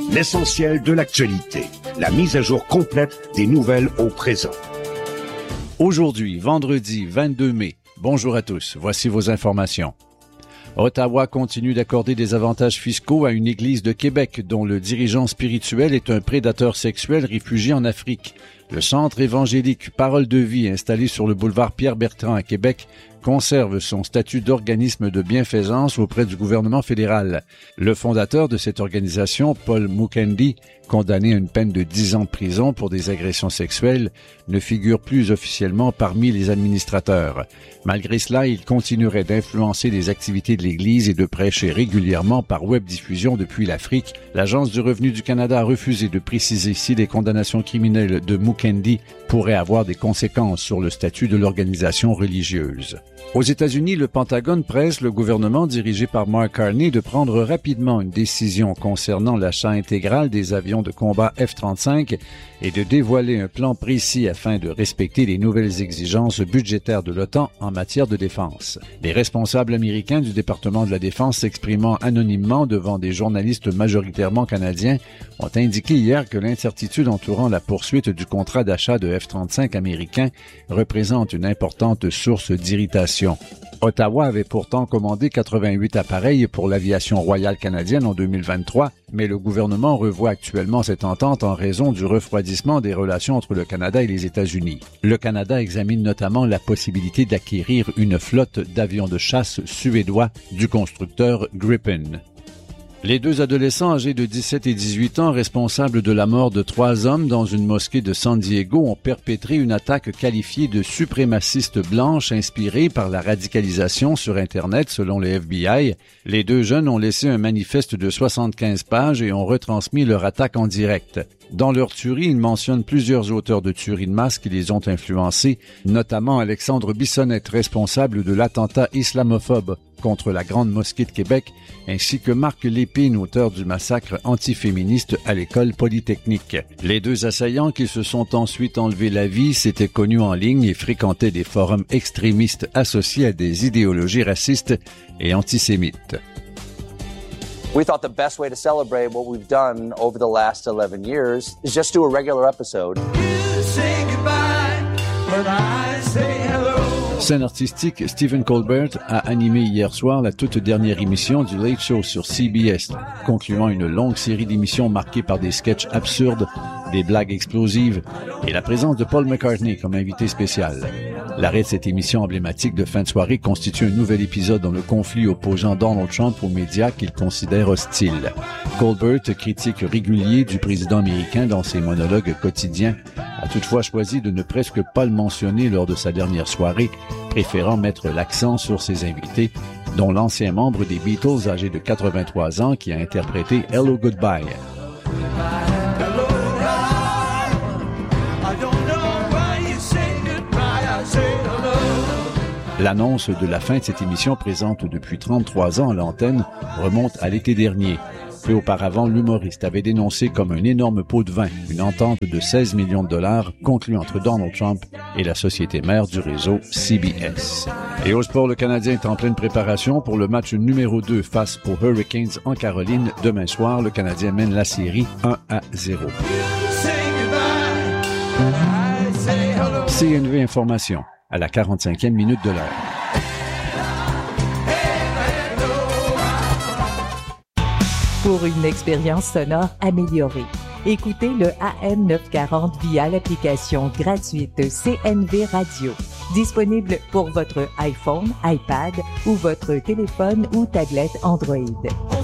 L'essentiel de l'actualité. La mise à jour complète des nouvelles au présent. Aujourd'hui, vendredi 22 mai. Bonjour à tous. Voici vos informations. Ottawa continue d'accorder des avantages fiscaux à une église de Québec dont le dirigeant spirituel est un prédateur sexuel réfugié en Afrique. Le centre évangélique Parole de vie installé sur le boulevard Pierre-Bertrand à Québec conserve son statut d'organisme de bienfaisance auprès du gouvernement fédéral. Le fondateur de cette organisation, Paul Mukendi, condamné à une peine de 10 ans de prison pour des agressions sexuelles, ne figure plus officiellement parmi les administrateurs. Malgré cela, il continuerait d'influencer les activités de l'Église et de prêcher régulièrement par web-diffusion depuis l'Afrique. L'Agence du revenu du Canada a refusé de préciser si les condamnations criminelles de Mukendi pourraient avoir des conséquences sur le statut de l'organisation religieuse. Aux États-Unis, le Pentagone presse le gouvernement dirigé par Mark Carney de prendre rapidement une décision concernant l'achat intégral des avions de combat F-35 et de dévoiler un plan précis afin de respecter les nouvelles exigences budgétaires de l'OTAN en matière de défense. Les responsables américains du département de la Défense s'exprimant anonymement devant des journalistes majoritairement canadiens ont indiqué hier que l'incertitude entourant la poursuite du contrat d'achat de F-35 américains représente une importante source d'irritation. Ottawa avait pourtant commandé 88 appareils pour l'aviation royale canadienne en 2023, mais le gouvernement revoit actuellement cette entente en raison du refroidissement des relations entre le Canada et les États-Unis. Le Canada examine notamment la possibilité d'acquérir une flotte d'avions de chasse suédois du constructeur Gripen. Les deux adolescents âgés de 17 et 18 ans responsables de la mort de 3 hommes dans une mosquée de San Diego ont perpétré une attaque qualifiée de suprémaciste blanche inspirée par la radicalisation sur Internet selon le FBI. Les deux jeunes ont laissé un manifeste de 75 pages et ont retransmis leur attaque en direct. Dans leur tuerie, ils mentionnent plusieurs auteurs de tueries de masse qui les ont influencés, notamment Alexandre Bissonnette, responsable de l'attentat islamophobe contre la Grande Mosquée de Québec, ainsi que Marc Lépine, auteur du massacre antiféministe à l'École polytechnique. Les deux assaillants qui se sont ensuite enlevé la vie s'étaient connus en ligne et fréquentaient des forums extrémistes associés à des idéologies racistes et antisémites. We thought the best way to celebrate what we've done over the last 11 years is just do a regular episode. You say goodbye when I say hello. Scène artistique, Stephen Colbert a animé hier soir la toute dernière émission du Late Show sur CBS, concluant une longue série d'émissions marquées par des sketchs absurdes, des blagues explosives et la présence de Paul McCartney comme invité spécial. L'arrêt de cette émission emblématique de fin de soirée constitue un nouvel épisode dans le conflit opposant Donald Trump aux médias qu'il considère hostiles. Colbert, critique régulier du président américain dans ses monologues quotidiens, a toutefois choisi de ne presque pas le mentionner lors de sa dernière soirée, préférant mettre l'accent sur ses invités, dont l'ancien membre des Beatles âgé de 83 ans qui a interprété Hello Goodbye. L'annonce de la fin de cette émission présente depuis 33 ans à l'antenne remonte à l'été dernier. Peu auparavant, l'humoriste avait dénoncé comme un énorme pot de vin une entente de 16 millions de dollars conclue entre Donald Trump et la société mère du réseau CBS. Et au sport, le Canadien est en pleine préparation pour le match numéro 2 face aux Hurricanes en Caroline. Demain soir, le Canadien mène la série 1-0. CNV Information, à la 45e minute de l'heure. Pour une expérience sonore améliorée, écoutez le AM 940 via l'application gratuite CNV Radio, disponible pour votre iPhone, iPad ou votre téléphone ou tablette Android.